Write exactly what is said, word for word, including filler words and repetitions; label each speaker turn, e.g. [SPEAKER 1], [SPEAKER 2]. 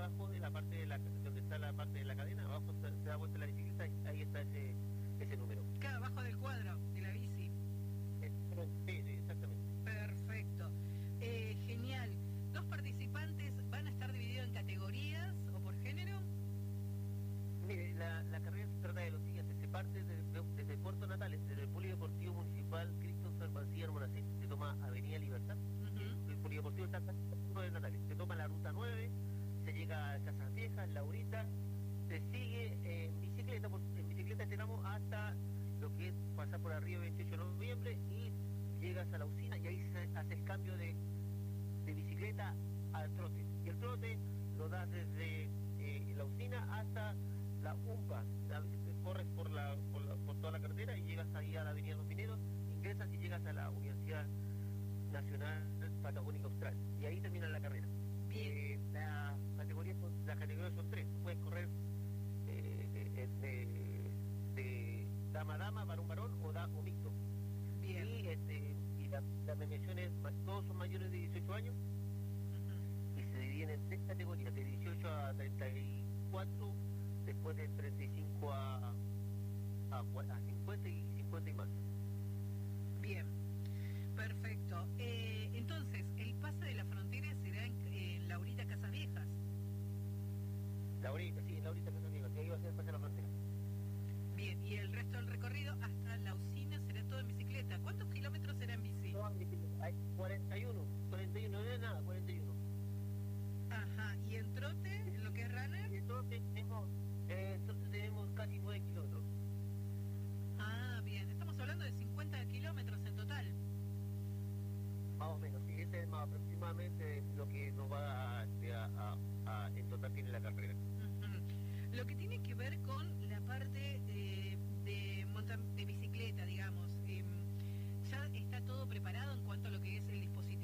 [SPEAKER 1] abajo de la parte de la donde está la parte de la cadena, abajo se, se da vuelta la bicicleta y ahí está ese, ese número.
[SPEAKER 2] Cada abajo del cuadro de la bici.
[SPEAKER 1] Eh, pero, sí, sí, exactamente.
[SPEAKER 2] Perfecto. Eh, genial. ¿Dos participantes van a estar divididos en categorías o por género?
[SPEAKER 1] Mire, la, la carrera se trata de lo siguiente, se parte desde, desde Puerto Natales, desde el Polideportivo Municipal Christopher Mancilla Hermonacén, se toma Avenida Libertad, uh-huh. El Polideportivo está en de Natales, se toma la ruta nueve, se llega a Casas Viejas, Laurita, se sigue en bicicleta, en bicicleta tenemos hasta lo que es pasar por arriba el veintiocho de noviembre y llegas a la usina y ahí se hace el cambio de, de bicicleta al trote, y el trote lo das desde eh, la usina hasta la UMPA, la, corres por, la, por, la, por toda la carretera y llegas ahí a la Avenida Los Mineros, ingresas y llegas a la Universidad Nacional Patagónica Austral, y ahí termina la carrera. Eh, la categoría, las categorías son tres, puedes correr eh, de, de, de dama a dama, varón varón o da o mixto.
[SPEAKER 2] Bien.
[SPEAKER 1] Y, este, y la, las dimensiones, todos son mayores de dieciocho años, uh-huh. Y se dividen en tres categorías, de dieciocho a treinta y cuatro, después de treinta y cinco a, a, a cincuenta y cincuenta y más.
[SPEAKER 2] Bien, perfecto. Eh, entonces, el pase de la frontera será en, en Laurita Casas Viejas.
[SPEAKER 1] Laurita, sí, en Laurita Casas Viejas, que ahí va a ser el pase de la frontera.
[SPEAKER 2] Bien, y el resto del recorrido hasta la usina será todo en bicicleta. ¿Cuántos kilómetros será en bici?
[SPEAKER 1] No, hay cuarenta y uno, cuarenta y uno, no es nada, cuarenta y uno.
[SPEAKER 2] Ajá, ¿y en trote, en lo que es runner?
[SPEAKER 1] En trote tenemos, eh, en trote tenemos casi nueve kilómetros.
[SPEAKER 2] Ah, bien, estamos hablando de cincuenta kilómetros en total.
[SPEAKER 1] Más o menos, sí, ese es más aproximadamente lo que nos va a, a, a, a en total tiene la carrera.
[SPEAKER 2] Uh-huh. Lo que tiene que ver con la parte